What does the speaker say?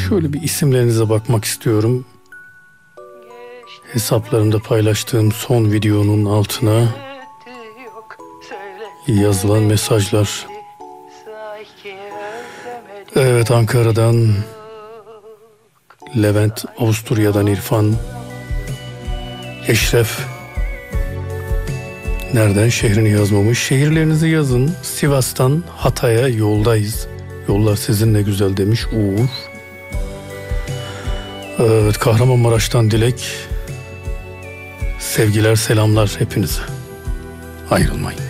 Şöyle bir isimlerinize bakmak istiyorum. Hesaplarımda paylaştığım son videonun altına yazılan mesajlar. Evet, Ankara'dan Levent, Avusturya'dan İrfan, Eşref. Nereden? Şehrini yazmamış. Şehirlerinizi yazın. Sivas'tan Hatay'a yoldayız. Yollar sizinle güzel demiş Uğur. Evet, Kahramanmaraş'tan Dilek. Sevgiler, selamlar hepinize. Ayrılmayın.